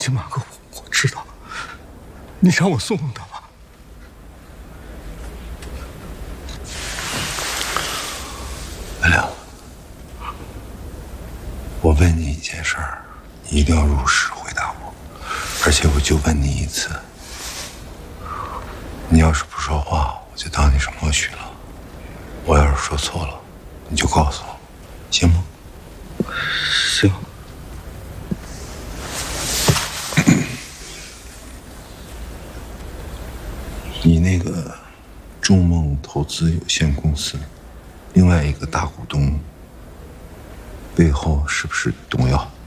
金马哥，我知道，你让我送送他吧。 文亮，我问你一件事儿，你一定要如实回答我，而且我就问你一次。你要是不说话，我就当你是默许了；我要是说错了，你就告诉我，行吗？ 行。 你那个中梦投资有限公司，另外一个大股东背后是不是董耀？